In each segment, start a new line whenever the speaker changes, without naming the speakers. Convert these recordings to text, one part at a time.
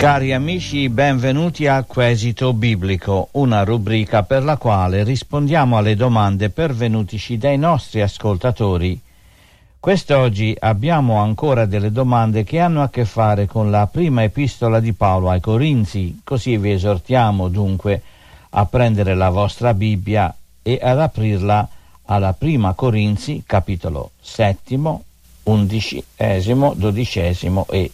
Cari amici, benvenuti al Quesito Biblico, una rubrica per la quale rispondiamo alle domande pervenutici dai nostri ascoltatori. Quest'oggi abbiamo ancora delle domande che hanno a che fare con la prima epistola di Paolo ai Corinzi, così vi esortiamo dunque a prendere la vostra Bibbia e ad aprirla alla prima Corinzi, capitolo 7, 11, 12 e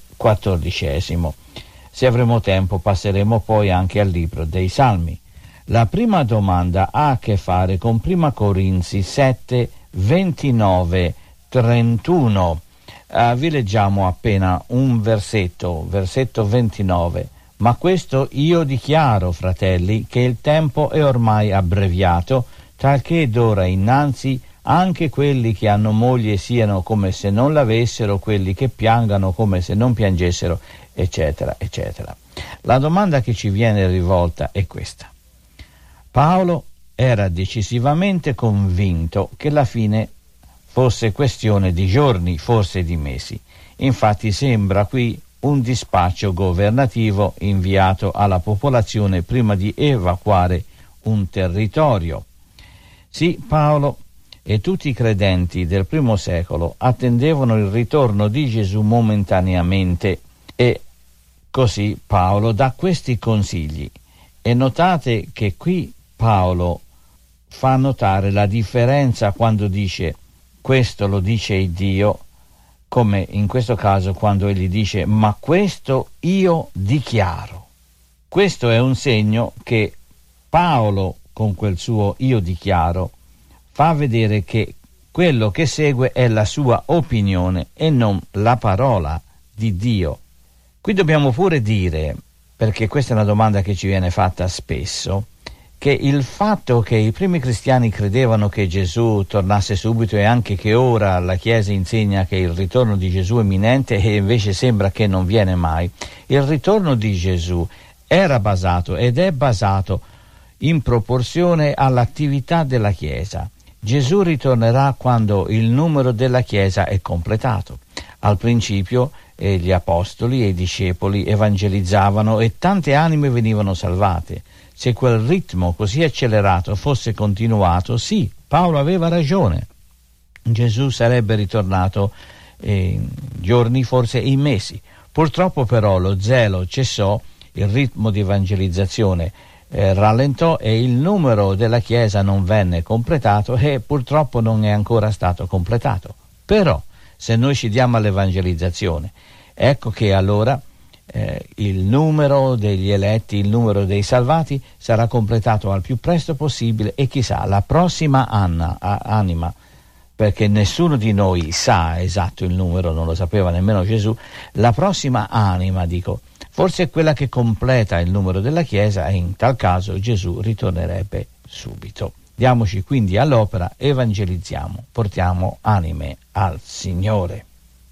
14. Se avremo tempo passeremo poi anche al libro dei Salmi. La prima domanda ha a che fare con prima Corinzi 7, 29, 31. Vi leggiamo appena un versetto 29. Ma questo io dichiaro, fratelli, che il tempo è ormai abbreviato, talché d'ora innanzi anche quelli che hanno moglie siano come se non l'avessero, quelli che piangano come se non piangessero, eccetera, eccetera. La domanda che ci viene rivolta è questa. Paolo era decisivamente convinto che la fine fosse questione di giorni, forse di mesi. Infatti sembra qui un dispaccio governativo inviato alla popolazione prima di evacuare un territorio. Sì, Paolo e tutti i credenti del primo secolo attendevano il ritorno di Gesù momentaneamente e così Paolo dà questi consigli. E notate che qui Paolo fa notare la differenza quando dice questo lo dice il Dio, come in questo caso quando egli dice ma questo io dichiaro. Questo è un segno che Paolo con quel suo io dichiaro fa vedere che quello che segue è la sua opinione e non la parola di Dio. Qui dobbiamo pure dire, perché questa è una domanda che ci viene fatta spesso, che il fatto che i primi cristiani credevano che Gesù tornasse subito e anche che ora la Chiesa insegna che il ritorno di Gesù è imminente e invece sembra che non viene mai, il ritorno di Gesù era basato ed è basato in proporzione all'attività della Chiesa. Gesù ritornerà quando il numero della Chiesa è completato. Al principio gli apostoli e i discepoli evangelizzavano e tante anime venivano salvate. Se quel ritmo così accelerato fosse continuato, sì, Paolo aveva ragione. Gesù sarebbe ritornato in giorni, forse in mesi. Purtroppo però lo zelo cessò, il ritmo di evangelizzazione rallentò e il numero della Chiesa non venne completato e purtroppo non è ancora stato completato. Però se noi ci diamo all'evangelizzazione, ecco che allora il numero degli eletti, il numero dei salvati sarà completato al più presto possibile e chissà la prossima anima, perché nessuno di noi sa esatto il numero, non lo sapeva nemmeno Gesù, la prossima anima, forse è quella che completa il numero della Chiesa e in tal caso Gesù ritornerebbe subito. Diamoci quindi all'opera, evangelizziamo, portiamo anime al Signore.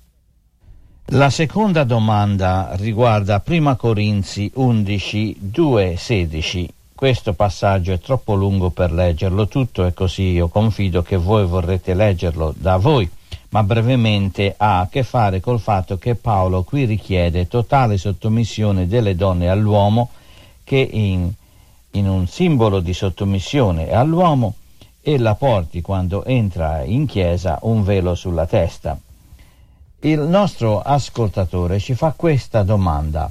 La seconda domanda riguarda prima Corinzi 11, 2, 16. Questo passaggio è troppo lungo per leggerlo tutto e così io confido che voi vorrete leggerlo da voi, ma brevemente ha a che fare col fatto che Paolo qui richiede totale sottomissione delle donne all'uomo, che in un simbolo di sottomissione all'uomo ella porti quando entra in chiesa un velo sulla testa. Il nostro ascoltatore ci fa questa domanda: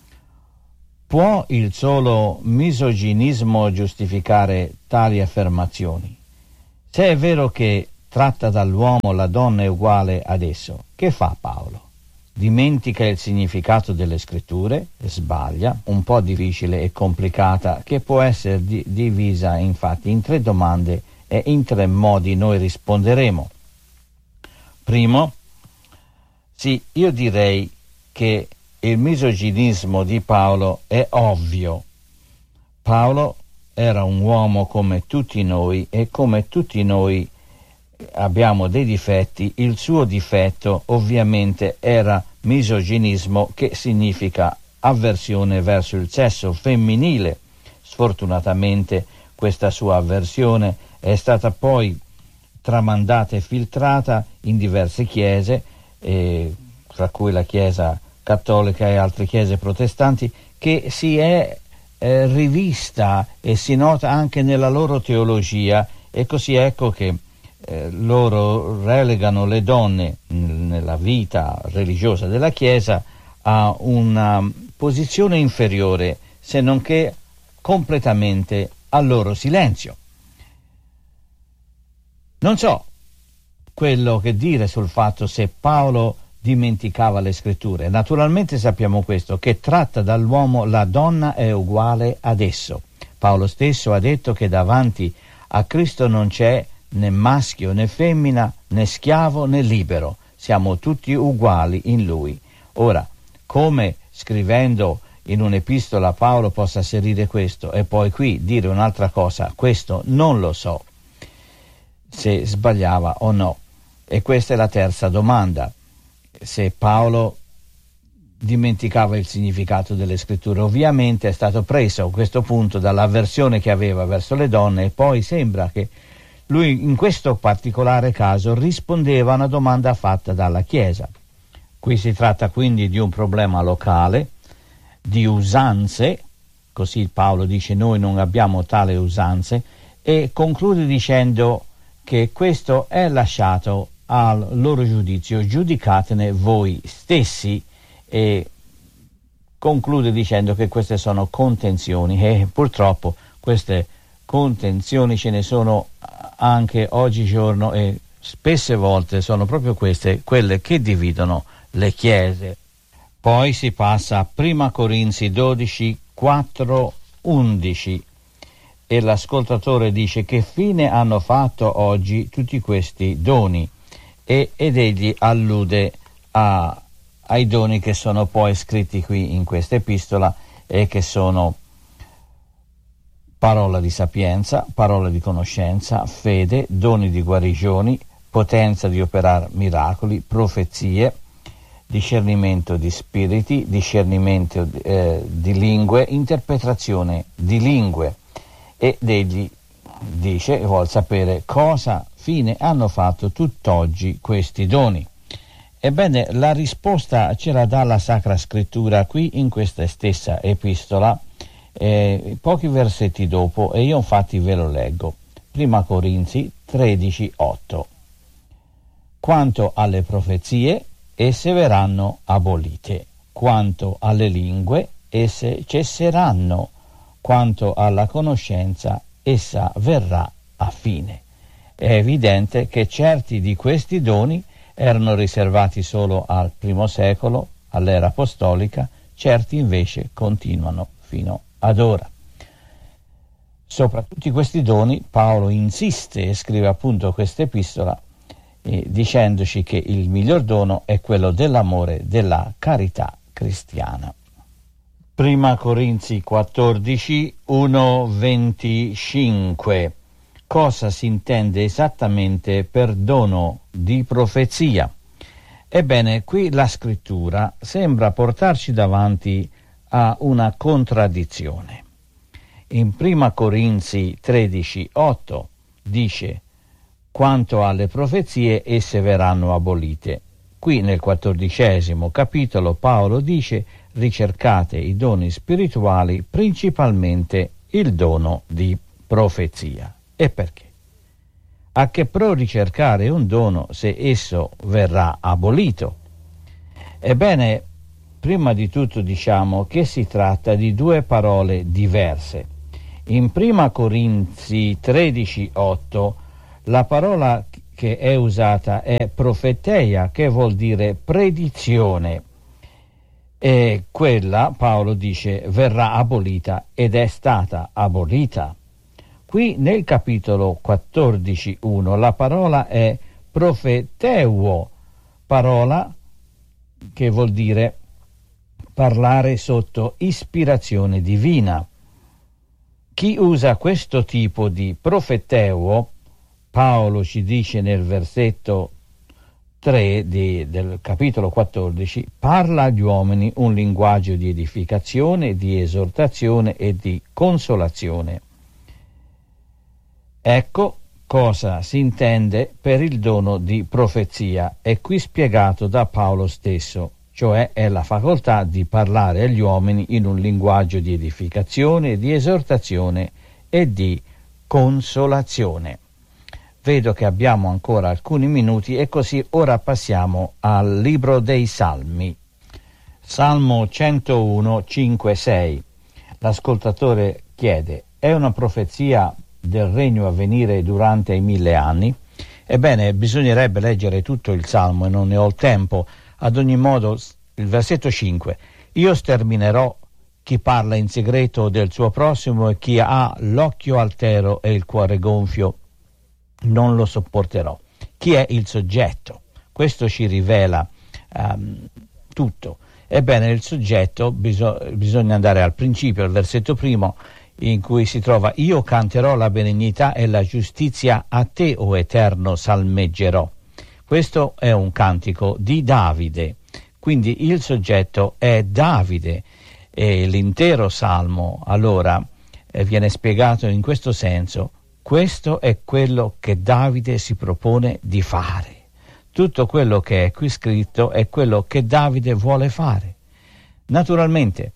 può il solo misoginismo giustificare tali affermazioni? Se è vero che tratta dall'uomo la donna è uguale ad esso, che fa Paolo? Dimentica il significato delle scritture, sbaglia, un po' difficile e complicata, che può essere divisa infatti in 3 domande e in 3 modi noi risponderemo. Primo, sì, io direi che il misoginismo di Paolo è ovvio. Paolo era un uomo come tutti noi e come tutti noi abbiamo dei difetti. Il suo difetto ovviamente era misoginismo, che significa avversione verso il sesso femminile. Sfortunatamente questa sua avversione è stata poi tramandata e filtrata in diverse chiese, tra cui la Chiesa cattolica e altre chiese protestanti, che si è rivista e si nota anche nella loro teologia, e così ecco che loro relegano le donne nella vita religiosa della Chiesa a una posizione inferiore, se non che completamente al loro silenzio. Non so quello che dire sul fatto se Paolo dimenticava le scritture. Naturalmente sappiamo questo, che tratta dall'uomo la donna è uguale ad esso. Paolo stesso ha detto che davanti a Cristo non c'è né maschio né femmina, né schiavo né libero, siamo tutti uguali in lui. Ora, come scrivendo in un'epistola Paolo possa asserire questo e poi qui dire un'altra cosa, questo non lo so, se sbagliava o no. E questa è la terza domanda: se Paolo dimenticava il significato delle scritture. Ovviamente è stato preso a questo punto dall'avversione che aveva verso le donne, e poi sembra che lui in questo particolare caso rispondeva a una domanda fatta dalla Chiesa. Qui si tratta quindi di un problema locale, di usanze, così Paolo dice noi non abbiamo tale usanze, e conclude dicendo che questo è lasciato al loro giudizio, giudicatene voi stessi, e conclude dicendo che queste sono contenzioni, e purtroppo queste contenzioni ce ne sono anche oggigiorno, e spesse volte sono proprio queste quelle che dividono le chiese. Poi si passa a Prima Corinzi 12, 4, 11, e l'ascoltatore dice: che fine hanno fatto oggi tutti questi doni? Ed egli allude ai doni che sono poi scritti qui in questa epistola, e che sono parola di sapienza, parola di conoscenza, fede, doni di guarigioni, potenza di operare miracoli, profezie, discernimento di spiriti, discernimento di lingue, interpretazione di lingue. Ed egli dice, vuol sapere cosa fine hanno fatto tutt'oggi questi doni. Ebbene, la risposta ce la dà la Sacra Scrittura qui in questa stessa epistola, pochi versetti dopo, e io infatti ve lo leggo. Prima Corinzi 13, 8. Quanto alle profezie, esse verranno abolite. Quanto alle lingue, esse cesseranno. Quanto alla conoscenza, essa verrà a fine. È evidente che certi di questi doni erano riservati solo al primo secolo, all'era apostolica, certi invece continuano fino ad ora. Sopra tutti questi doni Paolo insiste e scrive appunto questa epistola, dicendoci che il miglior dono è quello dell'amore, della carità cristiana. Prima Corinzi 14, 1, 25. Cosa si intende esattamente per dono di profezia? Ebbene, qui la scrittura sembra portarci davanti a una contraddizione. In Prima Corinzi 13, 8 dice: quanto alle profezie, esse verranno abolite. Qui nel 14° capitolo Paolo dice: ricercate i doni spirituali, principalmente il dono di profezia. E perché? A che pro ricercare un dono se esso verrà abolito? Ebbene, prima di tutto diciamo che si tratta di due parole diverse. In Prima Corinzi 13, 8 la parola che è usata è profeteia, che vuol dire predizione, e quella, Paolo dice, verrà abolita, ed è stata abolita. Qui nel capitolo 14, 1 la parola è profeteuo, parola che vuol dire parlare sotto ispirazione divina. Chi usa questo tipo di profeteuo, Paolo ci dice nel versetto 3 del capitolo 14, parla agli uomini un linguaggio di edificazione, di esortazione e di consolazione. Ecco cosa si intende per il dono di profezia, è qui spiegato da Paolo stesso. cioè è la facoltà di parlare agli uomini in un linguaggio di edificazione, di esortazione e di consolazione. Vedo che abbiamo ancora alcuni minuti e così ora passiamo al libro dei Salmi. Salmo 101, 5, 6. L'ascoltatore chiede: è una profezia del regno a venire durante i 1000 anni? Ebbene, bisognerebbe leggere tutto il Salmo e non ne ho il tempo. Ad ogni modo, il versetto 5: io sterminerò chi parla in segreto del suo prossimo e chi ha l'occhio altero e il cuore gonfio non lo sopporterò. Chi è il soggetto? Questo ci rivela tutto. Ebbene, il soggetto bisogna andare al principio, al versetto primo, in cui si trova: io canterò la benignità e la giustizia, a te, o Eterno, salmeggerò. Questo è un cantico di Davide, quindi il soggetto è Davide, e l'intero salmo allora viene spiegato in questo senso: questo è quello che Davide si propone di fare. Tutto quello che è qui scritto è quello che Davide vuole fare. Naturalmente,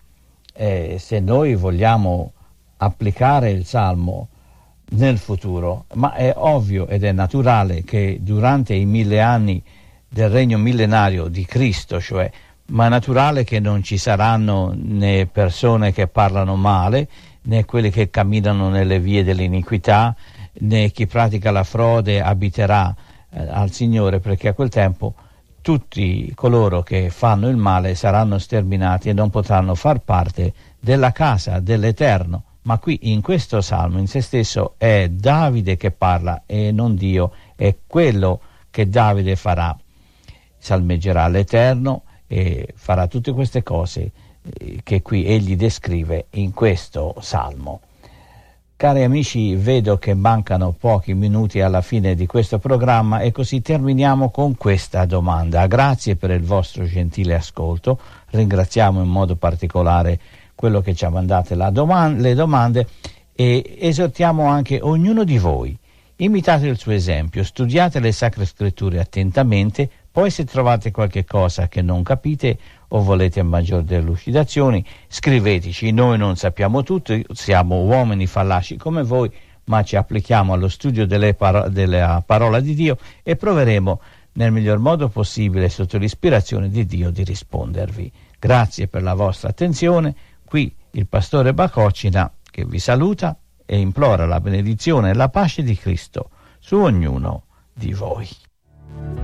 se noi vogliamo applicare il Salmo nel futuro, ma è ovvio ed è naturale che durante i 1000 anni del regno millenario di Cristo, cioè, ma è naturale che non ci saranno né persone che parlano male, né quelli che camminano nelle vie dell'iniquità, né chi pratica la frode abiterà al Signore, perché a quel tempo tutti coloro che fanno il male saranno sterminati e non potranno far parte della casa dell'Eterno. Ma qui in questo salmo in se stesso è Davide che parla e non Dio, è quello che Davide farà. Salmeggerà l'Eterno e farà tutte queste cose che qui egli descrive in questo salmo. Cari amici, vedo che mancano pochi minuti alla fine di questo programma e così terminiamo con questa domanda. Grazie per il vostro gentile ascolto, ringraziamo in modo particolare quello che ci ha mandato le domande e esortiamo anche ognuno di voi. Imitate il suo esempio, studiate le Sacre Scritture attentamente, poi se trovate qualche cosa che non capite o volete maggior delucidazioni, scriveteci. Noi non sappiamo tutto, siamo uomini fallaci come voi, ma ci applichiamo allo studio della parola di Dio e proveremo nel miglior modo possibile, sotto l'ispirazione di Dio, di rispondervi. Grazie per la vostra attenzione. Qui il pastore Bacocina che vi saluta e implora la benedizione e la pace di Cristo su ognuno di voi.